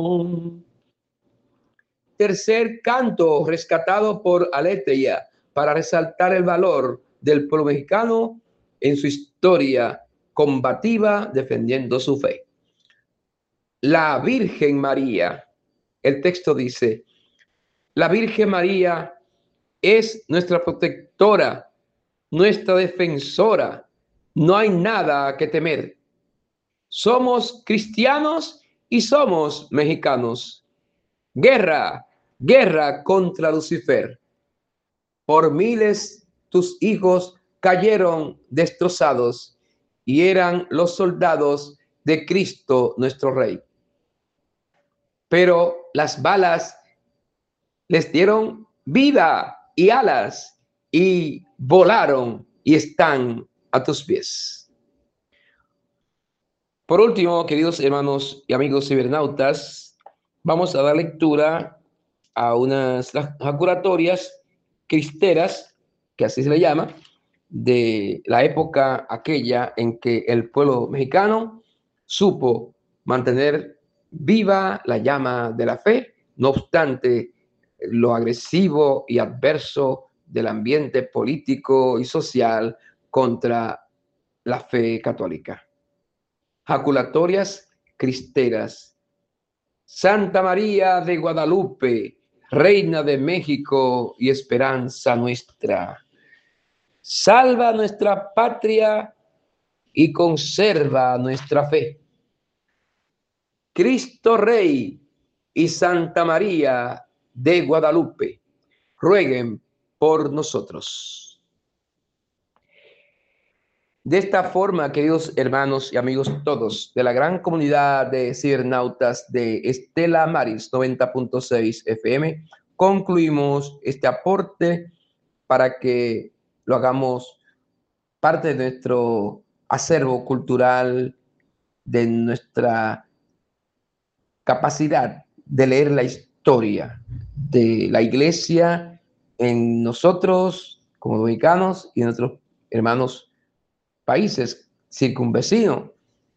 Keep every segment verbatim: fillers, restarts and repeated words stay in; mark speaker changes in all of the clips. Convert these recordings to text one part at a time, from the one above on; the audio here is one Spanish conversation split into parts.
Speaker 1: Tercer canto rescatado por Aletheia para resaltar el valor del pueblo mexicano en su historia combativa defendiendo su fe. La Virgen María, el texto dice, la Virgen María es nuestra protectora, nuestra defensora. No hay nada que temer. Somos cristianos y somos mexicanos. Guerra, guerra contra Lucifer. Por miles tus hijos cayeron destrozados y eran los soldados de Cristo nuestro Rey. Pero las balas les dieron vida y alas y volaron y están a tus pies. Por último, queridos hermanos y amigos cibernautas, vamos a dar lectura a unas jaculatorias cristeras, que así se le llama, de la época aquella en que el pueblo mexicano supo mantener viva la llama de la fe, no obstante lo agresivo y adverso del ambiente político y social contra la fe católica. Jaculatorias cristeras. Santa María de Guadalupe, Reina de México y esperanza nuestra, salva nuestra patria y conserva nuestra fe. Cristo Rey y Santa María de Guadalupe, rueguen por nosotros. De esta forma, queridos hermanos y amigos todos de la gran comunidad de cibernautas de Estela Maris noventa punto seis F M, concluimos este aporte para que lo hagamos parte de nuestro acervo cultural, de nuestra capacidad de leer la historia de la iglesia en nosotros como dominicanos y en nuestros hermanos países circunvecinos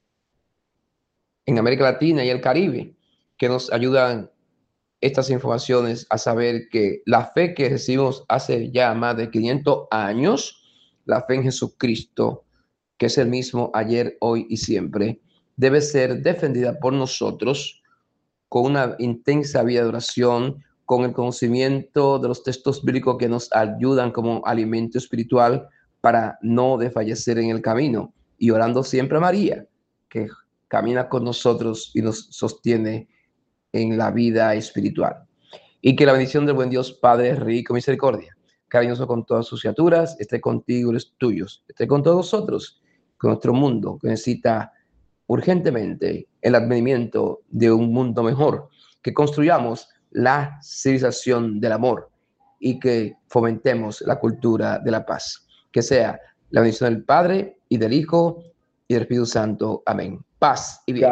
Speaker 1: en América Latina y el Caribe, que nos ayudan estas informaciones a saber que la fe que recibimos hace ya más de quinientos años, la fe en Jesucristo, que es el mismo ayer, hoy y siempre, debe ser defendida por nosotros con una intensa vida de oración, con el conocimiento de los textos bíblicos que nos ayudan como alimento espiritual para no desfallecer en el camino, y orando siempre a María, que camina con nosotros y nos sostiene en la vida espiritual. Y que la bendición del buen Dios Padre rico en misericordia, cariñoso con todas sus criaturas, esté contigo y los tuyos, esté con todos nosotros, con nuestro mundo que necesita urgentemente el advenimiento de un mundo mejor, que construyamos la civilización del amor y que fomentemos la cultura de la paz. Que sea la bendición del Padre y del Hijo y del Espíritu Santo. Amén. Paz y bien.